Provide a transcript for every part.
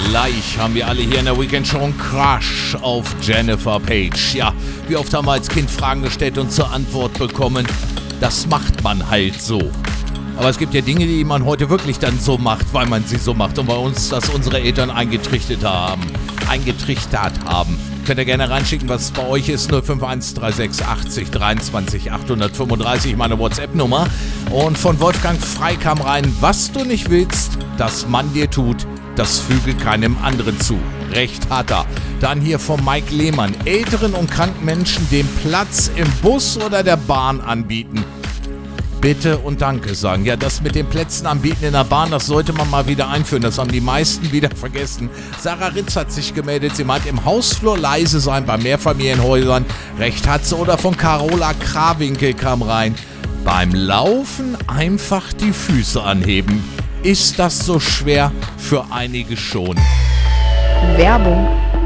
Gleich haben wir alle hier in der Weekend Show einen Crush auf Jennifer Page. Ja, wie oft haben wir als Kind Fragen gestellt und zur Antwort bekommen, das macht man halt so. Aber es gibt ja Dinge, die man heute wirklich dann so macht, weil man sie so macht und bei uns das unsere Eltern eingetrichtert haben. Könnt ihr gerne reinschicken, was es bei euch ist. 05136 80 23 835, meine WhatsApp-Nummer. Und von Wolfgang Frei kam rein, was du nicht willst, dass man dir tut, das füge keinem anderen zu. Recht hat er. Dann hier von Mike Lehmann. Älteren und kranken Menschen den Platz im Bus oder der Bahn anbieten. Bitte und Danke sagen. Ja, das mit den Plätzen anbieten in der Bahn, das sollte man mal wieder einführen. Das haben die meisten wieder vergessen. Sarah Ritz hat sich gemeldet. Sie meint, im Hausflur leise sein bei Mehrfamilienhäusern. Recht hat sie. Oder von Carola Krawinkel kam rein. Beim Laufen einfach die Füße anheben. Ist das so schwer? Für einige schon. Werbung.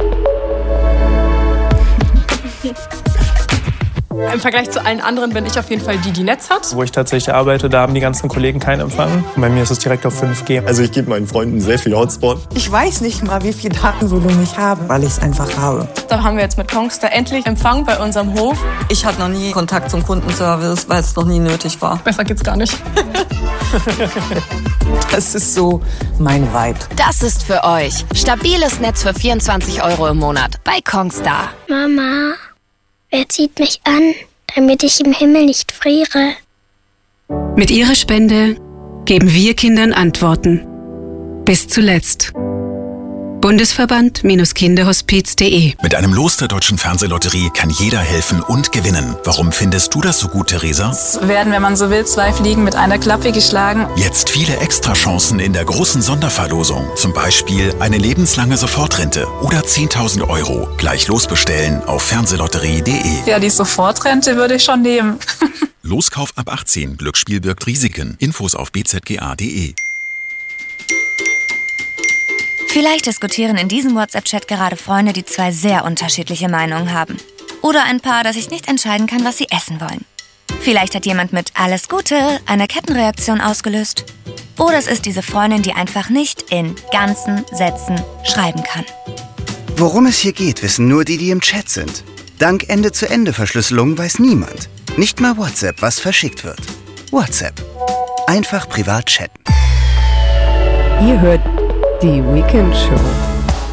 Im Vergleich zu allen anderen bin ich auf jeden Fall die Netz hat. Wo ich tatsächlich arbeite, da haben die ganzen Kollegen keinen Empfang. Und bei mir ist es direkt auf 5G. Also ich gebe meinen Freunden sehr viel Hotspot. Ich weiß nicht mal, wie viel Datenvolumen ich habe, weil ich es einfach habe. Da haben wir jetzt mit Kongstar endlich Empfang bei unserem Hof. Ich hatte noch nie Kontakt zum Kundenservice, weil es noch nie nötig war. Besser geht's gar nicht. Das ist so mein Vibe. Das ist für euch. Stabiles Netz für 24 € im Monat bei Kongstar. Mama, wer zieht mich an, damit ich im Himmel nicht friere? Mit ihrer Spende geben wir Kindern Antworten. Bis zuletzt. Bundesverband-Kinderhospiz.de. Mit einem Los der Deutschen Fernsehlotterie kann jeder helfen und gewinnen. Warum findest du das so gut, Theresa? Es werden, wenn man so will, 2 Fliegen mit einer Klappe geschlagen. Jetzt viele Extrachancen in der großen Sonderverlosung. Zum Beispiel eine lebenslange Sofortrente oder 10.000 €. Gleich losbestellen auf fernsehlotterie.de. Ja, die Sofortrente würde ich schon nehmen. Loskauf ab 18. Glücksspiel birgt Risiken. Infos auf bzga.de. Vielleicht diskutieren in diesem WhatsApp-Chat gerade Freunde, die 2 sehr unterschiedliche Meinungen haben. Oder ein Paar, das sich nicht entscheiden kann, was sie essen wollen. Vielleicht hat jemand mit "Alles Gute" eine Kettenreaktion ausgelöst. Oder es ist diese Freundin, die einfach nicht in ganzen Sätzen schreiben kann. Worum es hier geht, wissen nur die, die im Chat sind. Dank Ende-zu-Ende-Verschlüsselung weiß niemand, nicht mal WhatsApp, was verschickt wird. WhatsApp. Einfach privat chatten. Ihr hört die Weekend Show.